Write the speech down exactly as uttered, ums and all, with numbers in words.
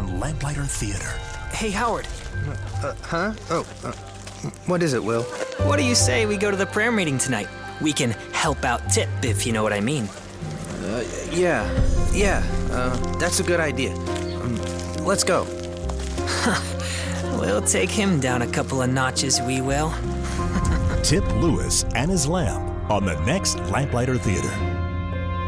on Lamplighter Theater. Hey, Howard. Uh, huh? Oh, uh, what is it, Will? What do you say we go to the prayer meeting tonight? We can help out Tip, if you know what I mean. Uh, yeah, yeah, uh, that's a good idea. Um, let's go. We'll take him down a couple of notches, we will. Tip Lewis and his lamp on the next Lamplighter Theater.